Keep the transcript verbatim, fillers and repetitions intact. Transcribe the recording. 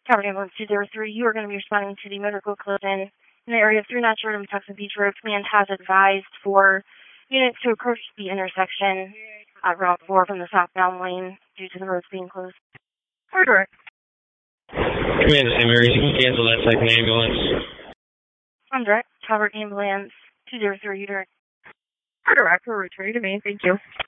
Calvert Ambulance two zero three, you are going to be responding to the motor collision in the area of three Notch Road and Patuxent Beach Road. Command has advised for units to approach the intersection at Route four from the southbound lane due to the roads being closed. Or direct. Command to Saint Mary's, you can cancel that second ambulance. I'm direct. Calvert Ambulance two zero three, you direct. Or direct, we're returning to main, thank you.